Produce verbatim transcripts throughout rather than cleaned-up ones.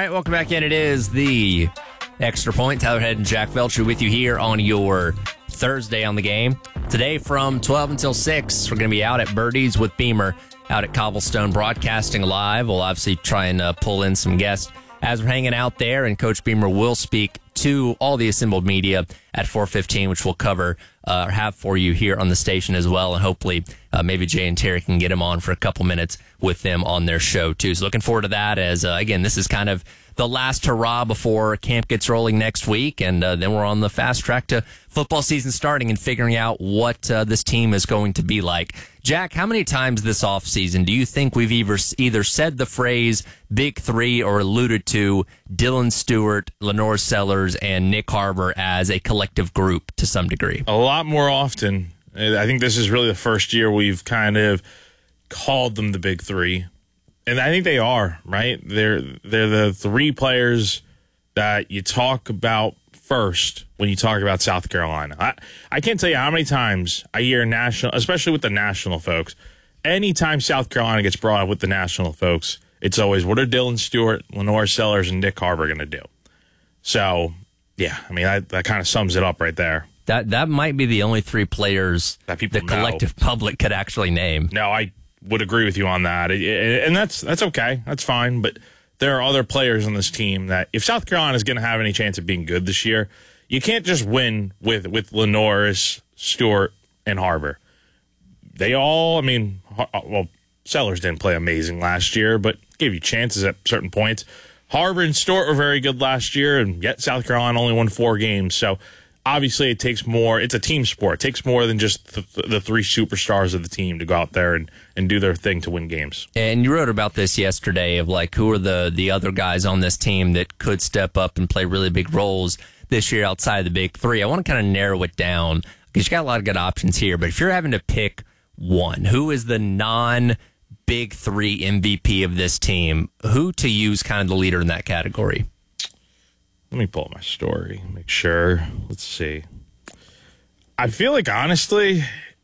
right, welcome back in. It is the Extra Point. Tyler Head and Jack Velcher with you here on your Thursday on the game. Today from twelve until six, we're going to be out at Birdies with Beamer out at Cobblestone, broadcasting live. We'll obviously try and uh, pull in some guests as we're hanging out there, and Coach Beamer will speak to all the assembled media at four fifteen, which we'll cover uh, or have for you here on the station as well. And hopefully uh, maybe Jay and Terry can get him on for a couple minutes with them on their show too. So looking forward to that as, uh, again, this is kind of the last hurrah before camp gets rolling next week. And uh, then we're on the fast track to football season starting and figuring out what uh, this team is going to be like. Jack, how many times this offseason do you think we've either, either said the phrase Big Three or alluded to Dylan Stewart, Lenore Sellers, and Nick Harbor as a collective group to some degree? A lot more often. I think this is really the first year we've kind of called them the Big Three. And I think they are, right? They're they're the three players that you talk about first when you talk about South Carolina. I, I can't tell you how many times I hear national, especially with the national folks, anytime South Carolina gets brought up with the national folks, it's always, what are Dylan Stewart, Lenore Sellers, and Nick Harbor going to do? So, yeah, I mean, that, that kind of sums it up right there. That that might be the only three players that people the know. collective public could actually name. No, I would agree with you on that. It, it, and that's that's okay. That's fine. But there are other players on this team that if South Carolina is going to have any chance of being good this year, you can't just win with, with Lenore, Stewart, and Harbor. They all, I mean, well, Sellers didn't play amazing last year, but gave you chances at certain points. Harbor and Stewart were very good last year, and yet South Carolina only won four games. So obviously it takes more. It's a team sport. It takes more than just the, the three superstars of the team to go out there and, and do their thing to win games. And you wrote about this yesterday of like who are the, the other guys on this team that could step up and play really big roles this year outside of the Big Three. I want to kind of narrow it down because you got a lot of good options here. But if you're having to pick one, who is the non-Big Three M V P of this team? Who to use kind of the leader in that category? Let me pull up my story, make sure. Let's see. I feel like, honestly,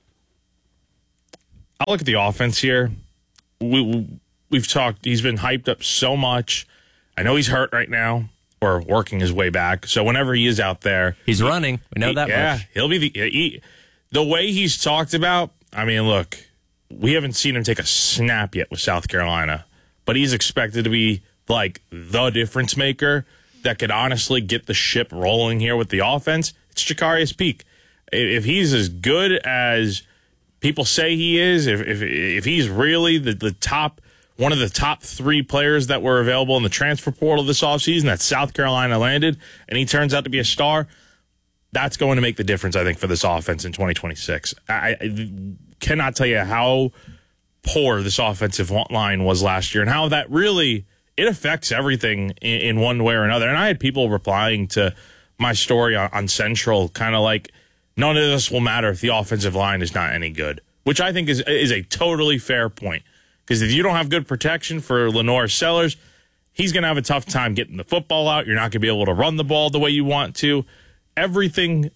I'll look at the offense here. We, we've talked, he's been hyped up so much. I know he's hurt right now or working his way back. So whenever he is out there. He's he, running. We know he, that yeah, much. Yeah, he'll be the, he, the way he's talked about. I mean, look, we haven't seen him take a snap yet with South Carolina, but he's expected to be like the difference maker that could honestly get the ship rolling here with the offense. It's Jacarius Peak. If he's as good as people say he is, if if, if he's really the, the top, one of the top three players that were available in the transfer portal this offseason that South Carolina landed, and he turns out to be a star, that's going to make the difference, I think, for this offense in twenty twenty-six. I, I cannot tell you how poor this offensive line was last year and how that really – it affects everything in, in one way or another. And I had people replying to my story on, on Central, kind of like, none of this will matter if the offensive line is not any good, which I think is is a totally fair point. Because if you don't have good protection for Lenore Sellers, he's going to have a tough time getting the football out. You're not going to be able to run the ball the way you want to. Everything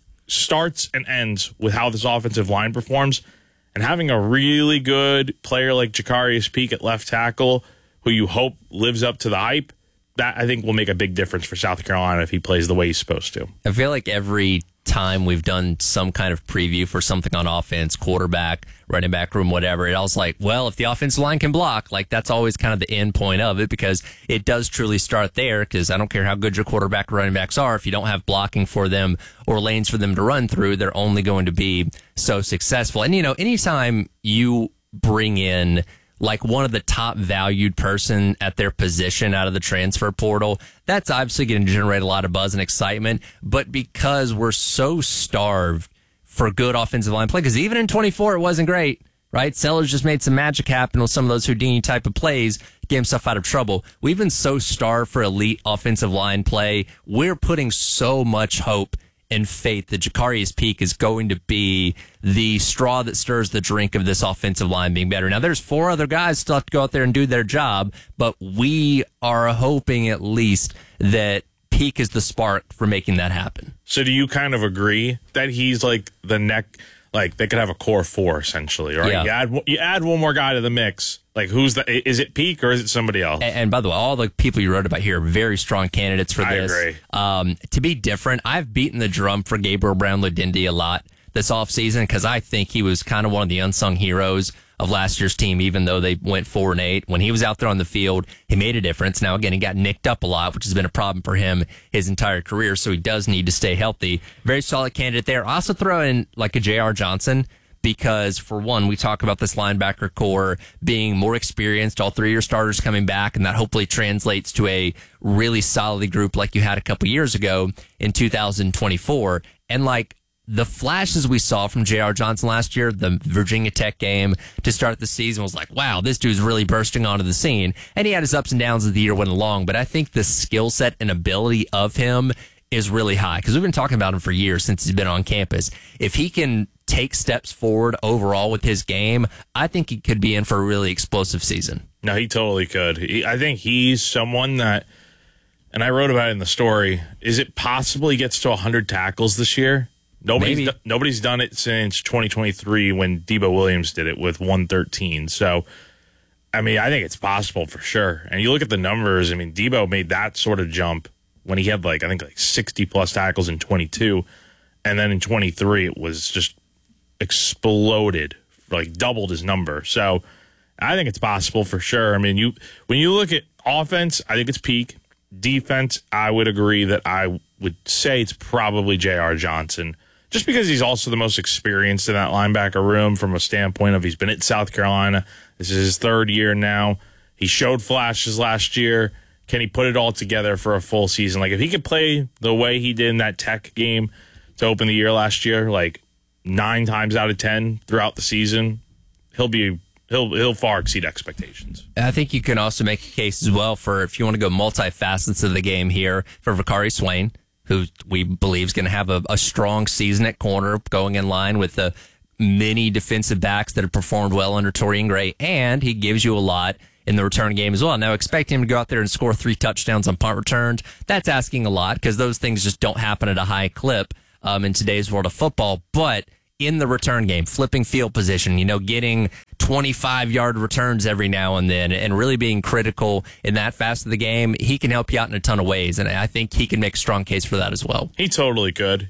starts and ends with how this offensive line performs. And having a really good player like Jacarius Peak at left tackle, who you hope lives up to the hype, that I think will make a big difference for South Carolina if he plays the way he's supposed to. I feel like every time we've done some kind of preview for something on offense, quarterback, running back room, whatever, it was like, well, if the offensive line can block, like that's always kind of the end point of it because it does truly start there because I don't care how good your quarterback or running backs are. If you don't have blocking for them or lanes for them to run through, they're only going to be so successful. And, you know, anytime you bring in like one of the top valued person at their position out of the transfer portal, that's obviously going to generate a lot of buzz and excitement. But because we're so starved for good offensive line play, because even in twenty-four, it wasn't great, right? Sellers just made some magic happen with some of those Houdini type of plays, get himself out of trouble. We've been so starved for elite offensive line play. We're putting so much hope and faith that Jacarius Peak is going to be the straw that stirs the drink of this offensive line being better. Now, there's four other guys still have to go out there and do their job, but we are hoping at least that Peak is the spark for making that happen. So do you kind of agree that he's like the neck, like they could have a core four essentially, right? Yeah. You add you add one more guy to the mix. Like who's the? Is it Peak or is it somebody else? And, and by the way, all the people you wrote about here are very strong candidates for I this. agree. Um, to be different, I've beaten the drum for Gabriel Brown-Ludindy a lot this offseason because I think he was kind of one of the unsung heroes of last year's team, even though they went four and eight. When he was out there on the field, he made a difference. Now, again, he got nicked up a lot, which has been a problem for him his entire career, so he does need to stay healthy. Very solid candidate there. I also throw in like a J R. Johnson because, for one, we talk about this linebacker core being more experienced, all three of your starters coming back, and that hopefully translates to a really solid group like you had a couple years ago in two thousand twenty-four. And like, the flashes we saw from J R. Johnson last year, the Virginia Tech game to start the season was like, wow, this dude's really bursting onto the scene. And he had his ups and downs as the year went along, but I think the skill set and ability of him is really high because we've been talking about him for years since he's been on campus. If he can take steps forward overall with his game, I think he could be in for a really explosive season. No, he totally could. He, I think he's someone that, and I wrote about it in the story, is it possible he gets to one hundred tackles this year? Nobody's do, nobody's done it since twenty twenty-three when Debo Williams did it with one thirteen. So, I mean, I think it's possible for sure. And you look at the numbers. I mean, Debo made that sort of jump when he had like I think like sixty plus tackles in twenty-two, and then in twenty-three it was just exploded, like doubled his number. So, I think it's possible for sure. I mean, you when you look at offense, I think it's Peak. Defense, I would agree that I would say it's probably J R. Johnson. Just because he's also the most experienced in that linebacker room from a standpoint of he's been at South Carolina. This is his third year now. He showed flashes last year. Can he put it all together for a full season? Like if he could play the way he did in that Tech game to open the year last year, like nine times out of ten throughout the season, he'll be he'll he'll far exceed expectations. I think you can also make a case as well for if you want to go multifacets of the game here for Vakari Swain, who we believe is going to have a, a strong season at corner, going in line with the many defensive backs that have performed well under Torian Gray, and he gives you a lot in the return game as well. Now, expect him to go out there and score three touchdowns on punt returns. That's asking a lot because those things just don't happen at a high clip um, in today's world of football. But in the return game, flipping field position, you know, getting twenty-five-yard returns every now and then and really being critical in that fast of the game, he can help you out in a ton of ways, and I think he can make a strong case for that as well. He totally could.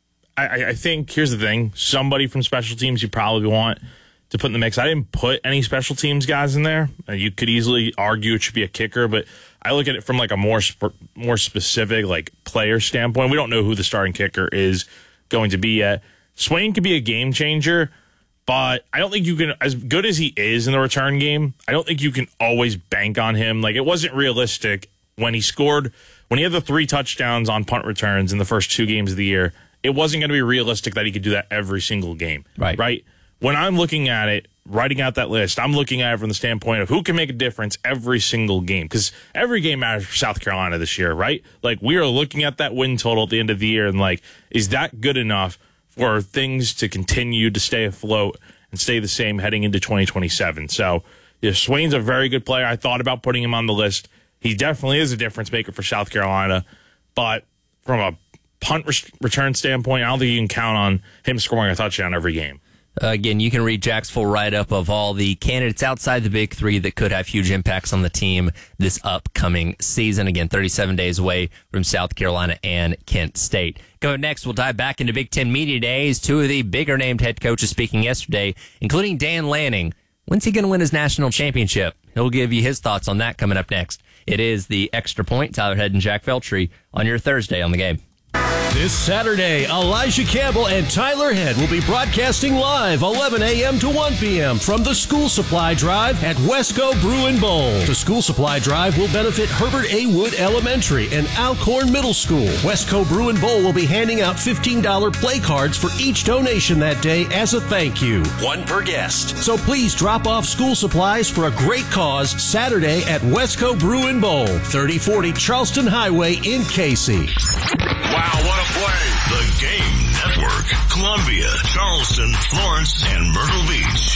I, I think, here's the thing, somebody from special teams you probably want to put in the mix. I didn't put any special teams guys in there. You could easily argue it should be a kicker, but I look at it from like a more sp- more specific like player standpoint. We don't know who the starting kicker is going to be yet. Swain could be a game changer, but I don't think you can, as good as he is in the return game, I don't think you can always bank on him. Like, it wasn't realistic when he scored, when he had the three touchdowns on punt returns in the first two games of the year, it wasn't going to be realistic that he could do that every single game. Right. Right? When I'm looking at it, writing out that list, I'm looking at it from the standpoint of who can make a difference every single game. Because every game matters for South Carolina this year, right? Like, we are looking at that win total at the end of the year and, like, is that good enough for things to continue to stay afloat and stay the same heading into twenty twenty-seven. So, yeah, Swain's a very good player. I thought about putting him on the list. He definitely is a difference maker for South Carolina. But from a punt re- return standpoint, I don't think you can count on him scoring a touchdown every game. Uh, again, you can read Jack's full write-up of all the candidates outside the big three that could have huge impacts on the team this upcoming season. Again, thirty-seven days away from South Carolina and Kent State. Going next, we'll dive back into Big Ten Media Days. Two of the bigger-named head coaches speaking yesterday, including Dan Lanning. When's he going to win his national championship? He'll give you his thoughts on that coming up next. It is the Extra Point. Tyler Head and Jack Feltry on your Thursday on the Game. This Saturday, Elijah Campbell and Tyler Head will be broadcasting live eleven a.m. to one p.m. from the School Supply Drive at Wesco Brew and Bowl. The School Supply Drive will benefit Herbert A. Wood Elementary and Alcorn Middle School. Wesco Brew and Bowl will be handing out fifteen dollars play cards for each donation that day as a thank you. One per guest. So please drop off school supplies for a great cause Saturday at Wesco Brew and Bowl, thirty forty Charleston Highway in Casey. Wow, what a play. The Game Network. Columbia, Charleston, Florence, and Myrtle Beach.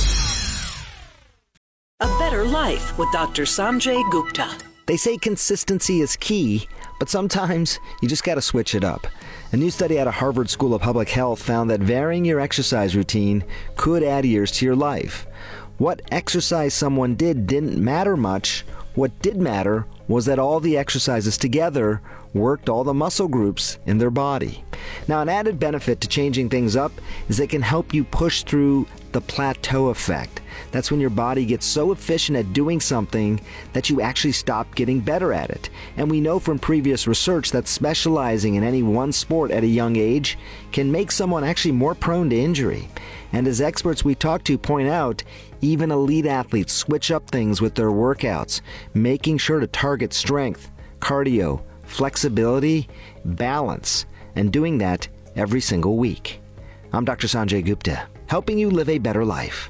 A better life with Doctor Sanjay Gupta. They say consistency is key, but sometimes you just got to switch it up. A new study out of Harvard School of Public Health found that varying your exercise routine could add years to your life. What exercise someone did didn't matter much. What did matter was that all the exercises together worked all the muscle groups in their body. Now, an added benefit to changing things up is it can help you push through the plateau effect. That's when your body gets so efficient at doing something that you actually stop getting better at it. And we know from previous research that specializing in any one sport at a young age can make someone actually more prone to injury. And as experts we talk to point out, even elite athletes switch up things with their workouts, making sure to target strength, cardio, flexibility, balance, and doing that every single week. I'm Doctor Sanjay Gupta, helping you live a better life.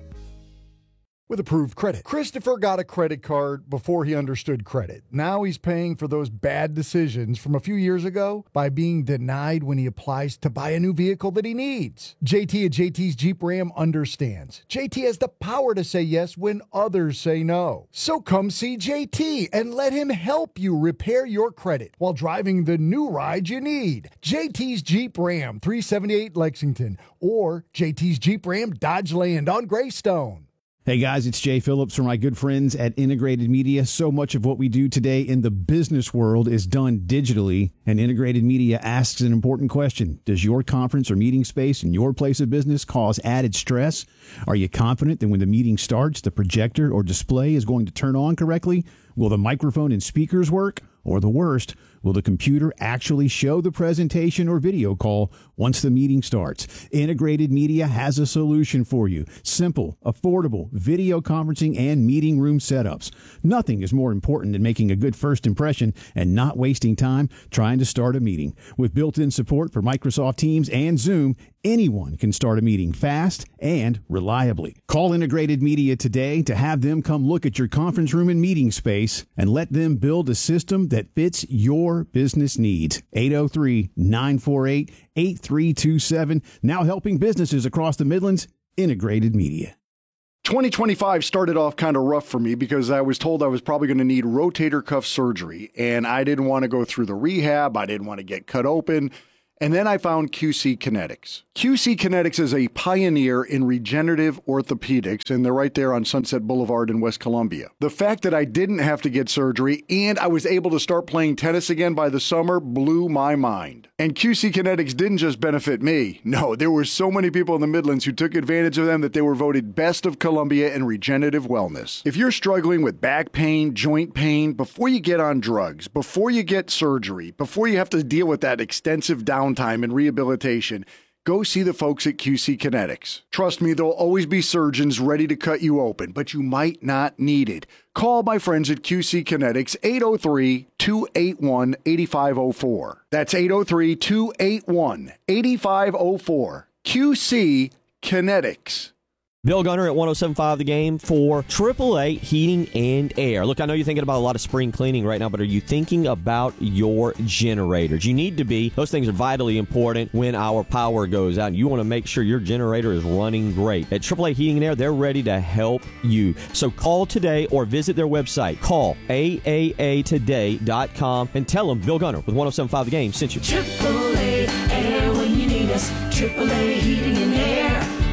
With approved credit. Christopher got a credit card before he understood credit. Now he's paying for those bad decisions from a few years ago by being denied when he applies to buy a new vehicle that he needs. J T at J T's Jeep Ram understands. J T has the power to say yes when others say no. So come see J T and let him help you repair your credit while driving the new ride you need. J T's Jeep Ram, three seventy-eight Lexington, or J T's Jeep Ram Dodge Land on Greystone. Hey guys, it's Jay Phillips from my good friends at Integrated Media. So much of what we do today in the business world is done digitally, and Integrated Media asks an important question. Does your conference or meeting space in your place of business cause added stress? Are you confident that when the meeting starts, the projector or display is going to turn on correctly? Will the microphone and speakers work? Or the worst, will the computer actually show the presentation or video call once the meeting starts? Integrated Media has a solution for you. Simple, affordable video conferencing and meeting room setups. Nothing is more important than making a good first impression and not wasting time trying to start a meeting. With built-in support for Microsoft Teams and Zoom, anyone can start a meeting fast and reliably. Call Integrated Media today to have them come look at your conference room and meeting space and let them build a system that fits your business needs. eight oh three, nine four eight, eight three two seven. Now helping businesses across the Midlands, Integrated Media. twenty twenty-five started off kind of rough for me because I was told I was probably going to need rotator cuff surgery, and I didn't want to go through the rehab. I didn't want to get cut open. And then I found Q C Kinetics. Q C Kinetics is a pioneer in regenerative orthopedics, and they're right there on Sunset Boulevard in West Columbia. The fact that I didn't have to get surgery and I was able to start playing tennis again by the summer blew my mind. And Q C Kinetics didn't just benefit me. No, there were so many people in the Midlands who took advantage of them that they were voted Best of Columbia in regenerative wellness. If you're struggling with back pain, joint pain, before you get on drugs, before you get surgery, before you have to deal with that extensive downtime and rehabilitation, go see the folks at Q C Kinetics. Trust me, there'll always be surgeons ready to cut you open, but you might not need it. Call my friends at Q C Kinetics, eight oh three, two eight one, eight five oh four. That's eight oh three, two eight one, eight five oh four. Q C Kinetics. Bill Gunner at one oh seven point five The Game for triple A Heating and Air. Look, I know you're thinking about a lot of spring cleaning right now, but are you thinking about your generators? You need to be. Those things are vitally important when our power goes out. You want to make sure your generator is running great. At triple A Heating and Air, they're ready to help you. So call today or visit their website. Call A A A today dot com and tell them Bill Gunner with one oh seven point five The Game sent you. triple A Air when you need us. triple A Heating and Air.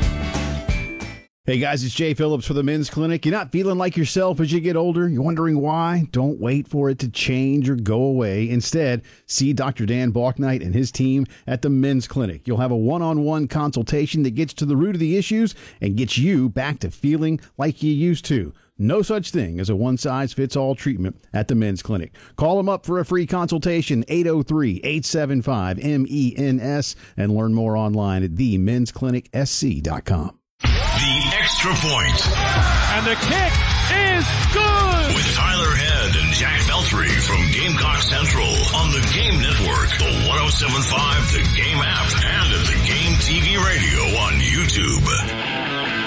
Hey guys, it's Jay Phillips for the Men's Clinic. You're not feeling like yourself as you get older? You're wondering why? Don't wait for it to change or go away. Instead, see Doctor Dan Balknight and his team at the Men's Clinic. You'll have a one-on-one consultation that gets to the root of the issues and gets you back to feeling like you used to. No such thing as a one-size-fits-all treatment at the Men's Clinic. Call them up for a free consultation, eight oh three, eight seven five, M E N S, and learn more online at the men's clinic s c dot com. The Extra Point. And the kick is good! With Tyler Head and Jack Beltry from Gamecock Central on the Game Network, the one oh seven point five The Game app, and at the Game T V radio on YouTube.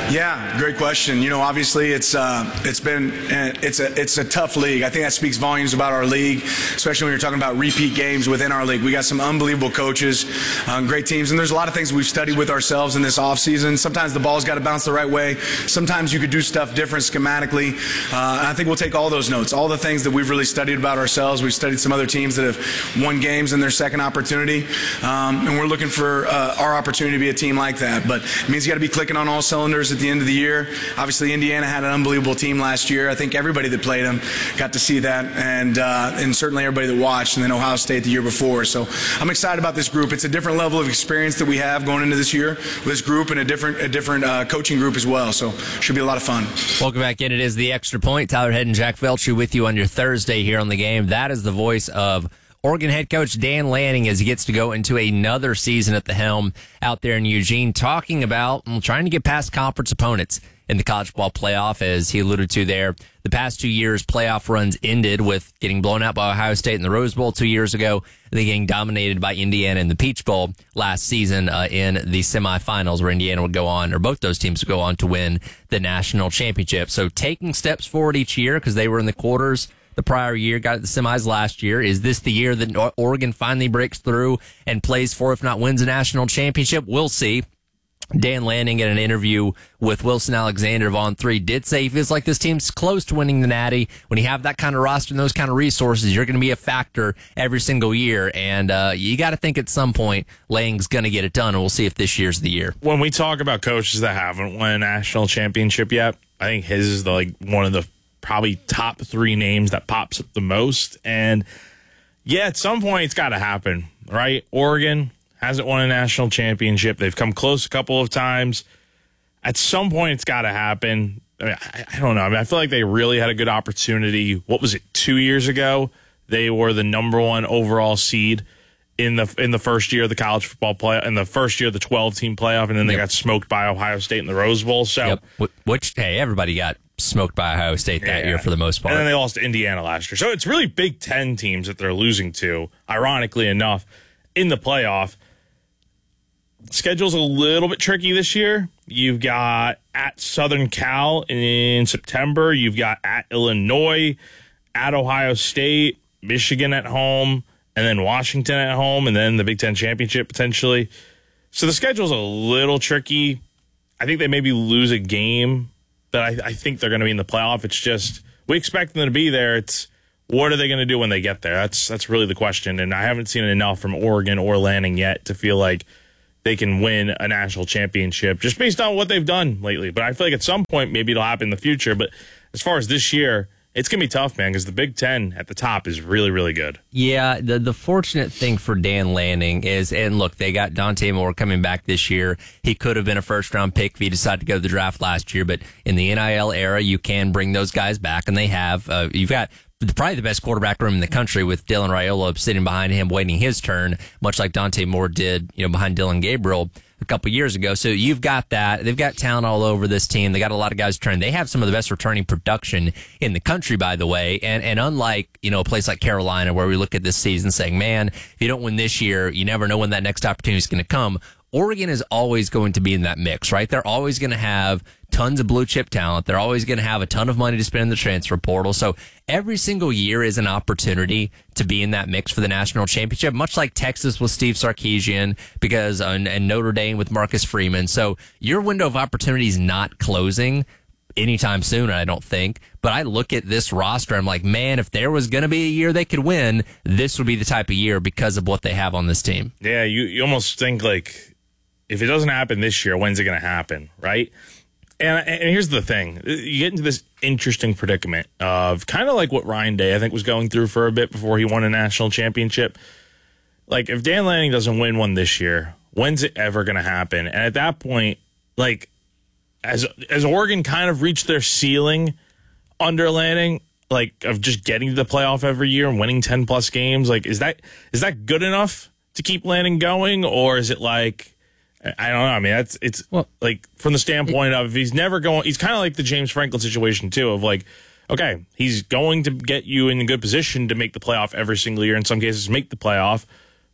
Yeah, great question. You know, obviously it's uh, it's been it's a it's a tough league. I think that speaks volumes about our league, especially when you're talking about repeat games within our league. We got some unbelievable coaches, um, great teams, and there's a lot of things we've studied with ourselves in this offseason. Sometimes the ball's got to bounce the right way. Sometimes you could do stuff different schematically. Uh, and I think we'll take all those notes, all the things that we've really studied about ourselves. We've studied some other teams that have won games in their second opportunity, um, and we're looking for uh, our opportunity to be a team like that. But it means you got to be clicking on all cylinders at the end of the year. Obviously, Indiana had an unbelievable team last year. I think everybody that played them got to see that, and uh, and certainly everybody that watched, and then Ohio State the year before. So I'm excited about this group. It's a different level of experience that we have going into this year with this group, and a different a different uh, coaching group as well. So should be a lot of fun. Welcome back in. It is the Extra Point. Tyler Head and Jack Veltri with you on your Thursday here on the game. That is the voice of Oregon head coach Dan Lanning as he gets to go into another season at the helm out there in Eugene, talking about well, trying to get past conference opponents in the college football playoff. As he alluded to there, the past two years playoff runs ended with getting blown out by Ohio State in the Rose Bowl two years ago, and then getting dominated by Indiana in the Peach Bowl last season uh, in the semifinals, where Indiana would go on, or both those teams would go on to win the national championship. So taking steps forward each year because they were in the quarters the prior year, got the semis last year. Is this the year that Oregon finally breaks through and plays for, if not wins, a national championship? We'll see. Dan Lanning, in an interview with Wilson Alexander of On three, did say he feels like this team's close to winning the Natty. When you have that kind of roster and those kind of resources, you're going to be a factor every single year. And uh, you got to think at some point Lanning's going to get it done, and we'll see if this year's the year. When we talk about coaches that haven't won a national championship yet, I think his is the, like one of the probably top three names that pops up the most. And yeah, at some point it's got to happen, right? Oregon hasn't won a national championship. They've come close a couple of times. At some point it's got to happen. I mean, I, I don't know. I mean, I feel like they really had a good opportunity. What was it, two years ago? They were the number one overall seed in the in the first year of the college football play, in the first year of the twelve-team playoff, and then they yep. got smoked by Ohio State in the Rose Bowl. So, yep. Which, hey, everybody got smoked by Ohio State that yeah. year for the most part. And then they lost to Indiana last year. So it's really Big Ten teams that they're losing to, ironically enough, in the playoff. Schedule's a little bit tricky this year. You've got at Southern Cal in September. You've got at Illinois, at Ohio State, Michigan at home, and then Washington at home, and then the Big Ten championship potentially. So the schedule's a little tricky. I think they maybe lose a game that I, I think they're going to be in the playoff. It's just we expect them to be there. It's what are they going to do when they get there? That's that's really the question, and I haven't seen enough from Oregon or Lanning yet to feel like they can win a national championship just based on what they've done lately. But I feel like at some point maybe it'll happen in the future. But as far as this year, it's going to be tough, man, because the Big Ten at the top is really, really good. Yeah, the the fortunate thing for Dan Lanning is, and look, they got Dante Moore coming back this year. He could have been a first-round pick if he decided to go to the draft last year, but in the N I L era, you can bring those guys back, and they have. Uh, you've got probably the best quarterback room in the country with Dylan Raiola sitting behind him waiting his turn, much like Dante Moore did, you know, behind Dylan Gabriel a couple years ago. So you've got that. They've got talent all over this team. They got a lot of guys trained. They have some of the best returning production in the country, by the way. And and unlike, you know, a place like Carolina where we look at this season saying, man, if you don't win this year, you never know when that next opportunity is going to come. Oregon is always going to be in that mix, right? They're always going to have tons of blue chip talent. They're always going to have a ton of money to spend in the transfer portal. So every single year is an opportunity to be in that mix for the national championship, much like Texas with Steve Sarkisian because and, and Notre Dame with Marcus Freeman. So your window of opportunity is not closing anytime soon, I don't think. But I look at this roster, I'm like, man, if there was going to be a year they could win, this would be the type of year because of what they have on this team. Yeah, you, you almost think like, if it doesn't happen this year, when's it going to happen, right? And, and here's the thing. You get into this interesting predicament of kind of like what Ryan Day, I think, was going through for a bit before he won a national championship. Like, if Dan Lanning doesn't win one this year, when's it ever going to happen? And at that point, like, as as Oregon kind of reached their ceiling under Lanning, like, of just getting to the playoff every year and winning ten-plus games, like, is that is that good enough to keep Lanning going? Or is it like... I don't know. I mean, that's it's well, like from the standpoint of if he's never going, he's kind of like the James Franklin situation too. Of like, okay, he's going to get you in a good position to make the playoff every single year. In some cases, make the playoff,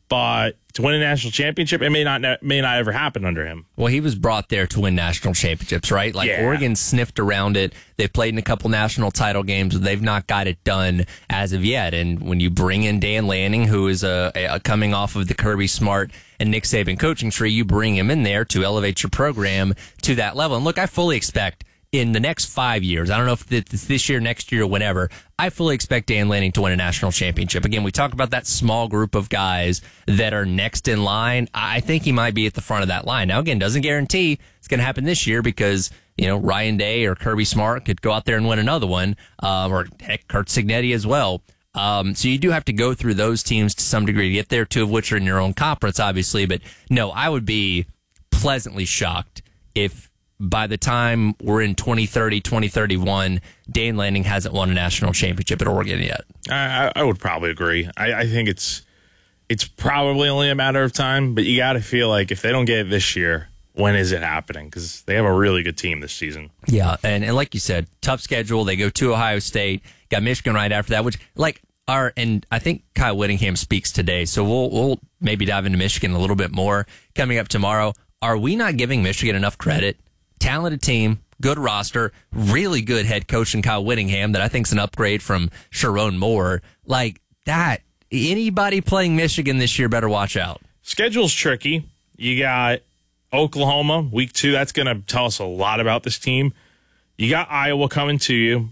but to win a national championship, it may not may not ever happen under him. Well, he was brought there to win national championships, right? Like yeah. Oregon sniffed around it. They've played in a couple national title games. They've not got it done as of yet. And when you bring in Dan Lanning, who is a, a coming off of the Kirby Smart and Nick Saban coaching tree, you bring him in there to elevate your program to that level. And look, I fully expect in the next five years, I don't know if it's this year, next year, whenever, I fully expect Dan Lanning to win a national championship. Again, we talk about that small group of guys that are next in line. I think he might be at the front of that line. Now, again, doesn't guarantee it's going to happen this year because, you know, Ryan Day or Kirby Smart could go out there and win another one, um, or heck, Kurt Signetti as well. Um, so you do have to go through those teams to some degree to get there, two of which are in your own conference, obviously. But no, I would be pleasantly shocked if by the time we're in twenty thirty, twenty thirty-one, Dan Lanning hasn't won a national championship at Oregon yet. I, I would probably agree. I, I think it's it's probably only a matter of time, but you got to feel like if they don't get it this year, when is it happening? Because they have a really good team this season. Yeah, and, and like you said, tough schedule. They go to Ohio State, got Michigan right after that, which, like, are, and I think Kyle Whittingham speaks today, so we'll, we'll maybe dive into Michigan a little bit more coming up tomorrow. Are we not giving Michigan enough credit? Talented team, good roster, really good head coach in Kyle Whittingham that I think is an upgrade from Sharon Moore. Like that, anybody playing Michigan this year better watch out. Schedule's tricky. You got Oklahoma, week two. That's going to tell us a lot about this team. You got Iowa coming to you.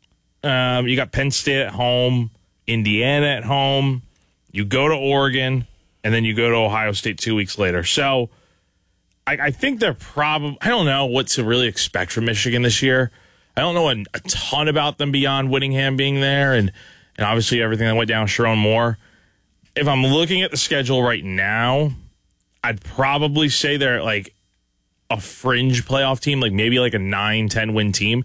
Um, you got Penn State at home, Indiana at home. You go to Oregon, and then you go to Ohio State two weeks later. So I, I think they're probably, I don't know what to really expect from Michigan this year. I don't know a, a ton about them beyond Whittingham being there and, and obviously everything that went down with Sharon Moore. If I'm looking at the schedule right now, I'd probably say they're like a fringe playoff team, like maybe like a nine, ten win team.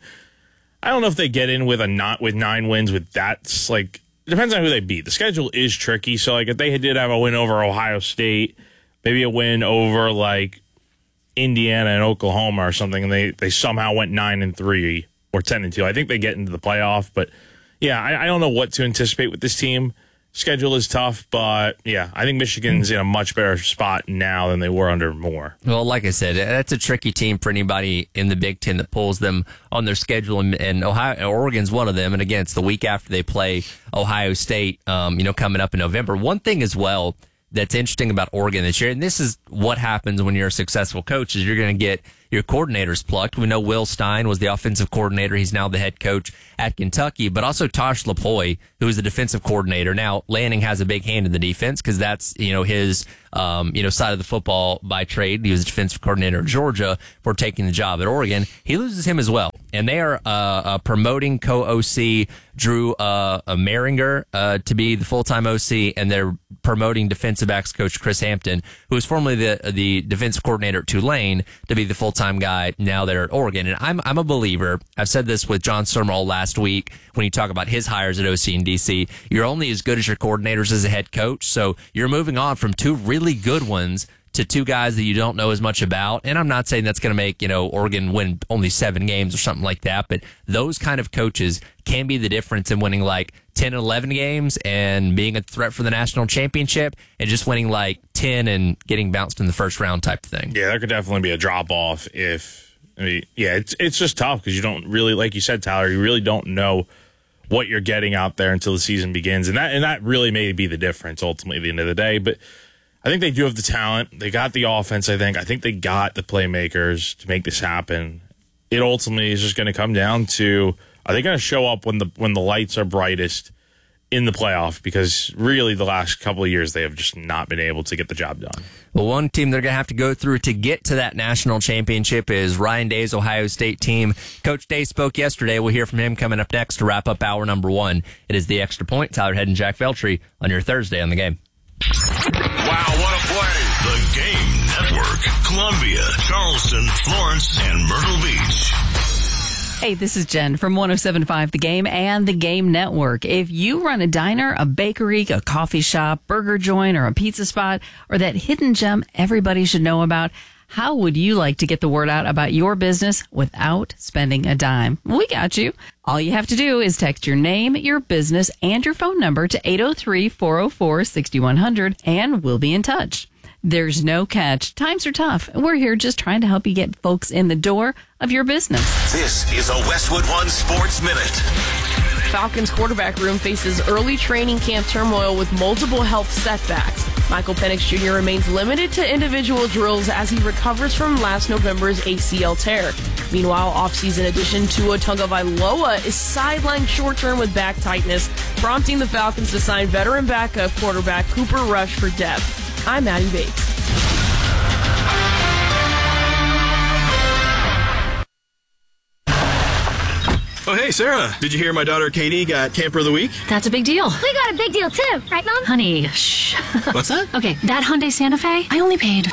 I don't know if they get in with a not with nine wins with that's like, it depends on who they beat. The schedule is tricky. So like if they did have a win over Ohio State, maybe a win over like Indiana and Oklahoma or something, and they, they somehow went nine and three or ten and two. I think they get into the playoff, but yeah, I, I don't know what to anticipate with this team. Schedule is tough, but yeah, I think Michigan's in a much better spot now than they were under Moore. Well, like I said, that's a tricky team for anybody in the Big Ten that pulls them on their schedule, and, and Ohio, Oregon's one of them. And again, it's the week after they play Ohio State, um, you know, coming up in November. One thing as well that's interesting about Oregon this year, and this is what happens when you're a successful coach, is you're going to get your coordinators plucked. We know Will Stein was the offensive coordinator. He's now the head coach at Kentucky, but also Tosh Lapoy, who is the defensive coordinator. Now, Lanning has a big hand in the defense because that's, you know, his, um, you know, side of the football by trade. He was a defensive coordinator at Georgia for taking the job at Oregon. He loses him as well. And they are, uh, uh promoting co-O C Drew, uh, uh Maringer, uh, to be the full-time O C, and they're promoting defensive backs coach Chris Hampton, who was formerly the, the defensive coordinator at Tulane, to be the full-time guy now they're at Oregon. And I'm, I'm a believer. I've said this with John Sturmall last week when you talk about his hires at O C and D C. You're only as good as your coordinators as a head coach. So you're moving on from two really good ones to two guys that you don't know as much about. And I'm not saying that's going to make, you know, Oregon win only seven games or something like that, but those kind of coaches can be the difference in winning like ten and eleven games and being a threat for the national championship, and just winning like ten and getting bounced in the first round type of thing. Yeah, there could definitely be a drop off if, I mean, yeah, it's, it's just tough because you don't really, like you said, Tyler, you really don't know what you're getting out there until the season begins. And that, and that really may be the difference ultimately at the end of the day. But I think they do have the talent. They got the offense, I think. I think they got the playmakers to make this happen. It ultimately is just going to come down to, are they going to show up when the when the lights are brightest in the playoff? Because really the last couple of years they have just not been able to get the job done. Well, one team they're going to have to go through to get to that national championship is Ryan Day's Ohio State team. Coach Day spoke yesterday. We'll hear from him coming up next to wrap up hour number one. It is The Extra Point. Tyler Head and Jack Veltri on your Thursday on The Game. Wow, what a play. The Game Network. Columbia, Charleston, Florence, and Myrtle Beach. Hey, this is Jen from one oh seven point five The Game and The Game Network. If you run a diner, a bakery, a coffee shop, burger joint, or a pizza spot, or that hidden gem everybody should know about, How would you like to get the word out about your business without spending a dime? We got you. All you have to do is text your name, your business, and your phone number to eight oh three, four oh four, six one zero zero, and we'll be in touch. There's no catch. Times are tough. We're here just trying to help you get folks in the door of your business. This is a Westwood One Sports Minute. Falcons quarterback room faces early training camp turmoil with multiple health setbacks. Michael Penix Junior remains limited to individual drills as he recovers from last November's A C L tear. Meanwhile, offseason addition Tua Tagovailoa is sidelined short-term with back tightness, prompting the Falcons to sign veteran backup quarterback Cooper Rush for depth. I'm Maddie Bates. Oh, hey, Sarah. Did you hear my daughter Katie got Camper of the Week? That's a big deal. We got a big deal, too. Right, Mom? Honey, shh. What's that? Okay, that Hyundai Santa Fe, I only paid...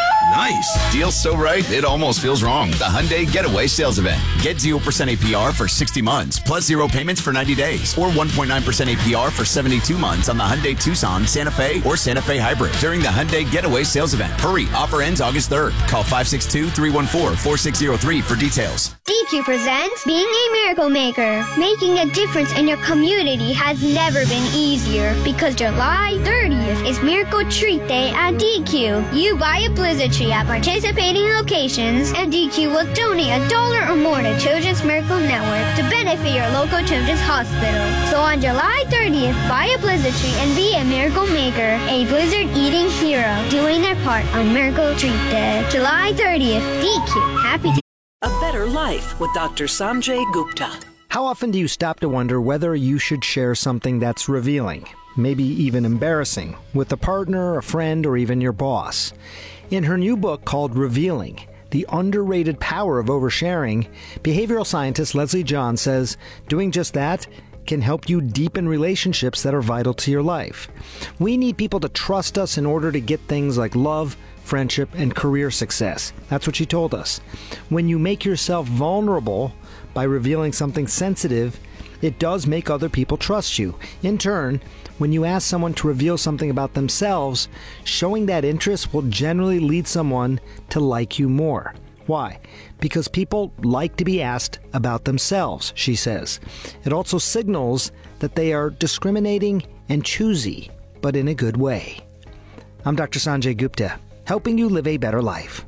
Nice. Deal's so right, it almost feels wrong. The Hyundai Getaway Sales Event. Get zero percent A P R for sixty months, plus zero payments for ninety days, or one point nine percent A P R for seventy-two months on the Hyundai Tucson, Santa Fe, or Santa Fe Hybrid during the Hyundai Getaway Sales Event. Hurry, offer ends August third. Call five six two, three one four, four six zero three for details. D Q presents Being a Miracle Maker. Making a difference in your community has never been easier because July thirtieth is Miracle Treat Day at D Q. You buy a Blizzard tree at participating locations, and D Q will donate a dollar or more to Children's Miracle Network to benefit your local children's hospital. So on July thirtieth, buy a Blizzard tree and be a Miracle Maker, a Blizzard eating hero, doing their part on Miracle Treat Day. July thirtieth, D Q. Happy D- A Better Life with Doctor Sanjay Gupta. How often do you stop to wonder whether you should share something that's revealing, maybe even embarrassing, with a partner, a friend, or even your boss? In her new book called Revealing, The Underrated Power of Oversharing, behavioral scientist Leslie John says doing just that can help you deepen relationships that are vital to your life. We need people to trust us in order to get things like love, friendship, and career success. That's what she told us. When you make yourself vulnerable by revealing something sensitive, it does make other people trust you. In turn, when you ask someone to reveal something about themselves, showing that interest will generally lead someone to like you more. Why? Because people like to be asked about themselves, she says. It also signals that they are discriminating and choosy, but in a good way. I'm Doctor Sanjay Gupta, helping you live a better life.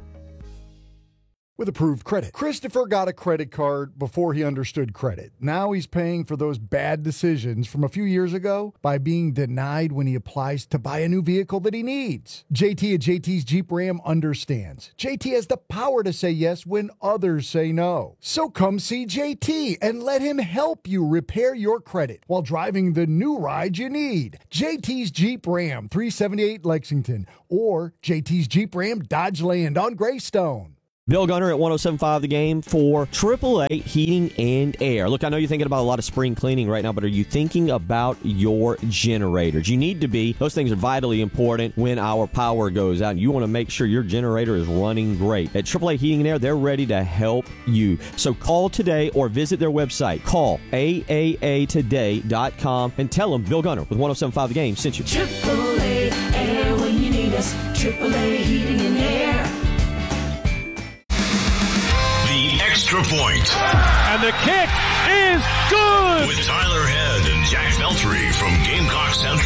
With approved credit. Christopher got a credit card before he understood credit. Now he's paying for those bad decisions from a few years ago by being denied when he applies to buy a new vehicle that he needs. J T at J T's Jeep Ram understands. J T has the power to say yes when others say no. So come see J T and let him help you repair your credit while driving the new ride you need. J T's Jeep Ram, three seventy-eight Lexington, or J T's Jeep Ram Dodge Land on Greystone. Bill Gunner at one oh seven point five The Game for triple A Heating and Air. Look, I know you're thinking about a lot of spring cleaning right now, but are you thinking about your generators? You need to be. Those things are vitally important when our power goes out. You want to make sure your generator is running great. At triple A Heating and Air, they're ready to help you. So call today or visit their website. Call A A A today dot com and tell them Bill Gunner with one oh seven point five The Game sent you. triple A Air when you need us. triple A Heating and Air. Extra point. And the kick is good. With Tyler Head and Jack Beltry from Gamecock Central.